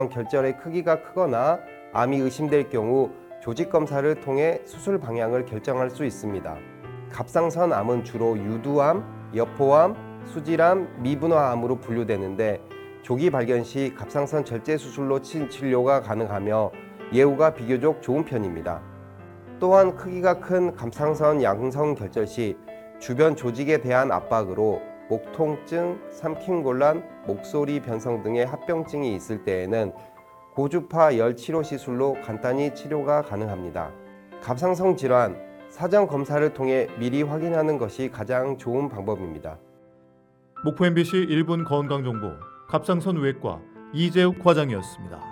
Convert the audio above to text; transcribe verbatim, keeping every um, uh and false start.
결절의 크기가 크거나 암이 의심될 경우 조직 검사를 통해 수술 방향을 결정할 수 있습니다. 갑상선 암은 주로 유두암, 여포암, 수질암, 미분화암으로 분류되는데 조기 발견 시 갑상선 절제 수술로 치료가 가능하며 예후가 비교적 좋은 편입니다. 또한 크기가 큰 갑상선 양성 결절 시 주변 조직에 대한 압박으로 목 통증, 삼킴곤란, 목소리 변성 등의 합병증이 있을 때에는 고주파 열 치료 시술로 간단히 치료가 가능합니다. 갑상선 질환, 사전 검사를 통해 미리 확인하는 것이 가장 좋은 방법입니다. 목포 엠비씨 일 분 건강정보 갑상선 외과 이재욱 과장이었습니다.